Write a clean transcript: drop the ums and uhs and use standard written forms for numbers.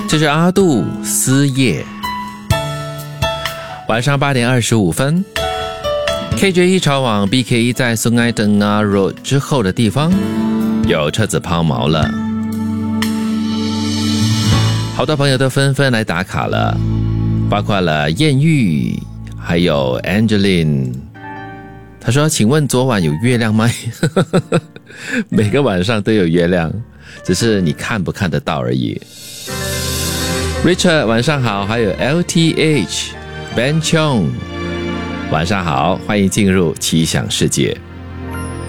这是阿杜思夜。晚上8点25分 KJ1 潮网 BK1 在松爱登阿 Road 之后的地方有车子抛锚了，好多朋友都纷纷来打卡了，包括了艳玉还有 Angeline。 他说请问昨晚有月亮吗？每个晚上都有月亮，只是你看不看得到而已。 Richard 晚上好，还有 LTH Ben Chong 晚上好，欢迎进入奇想世界。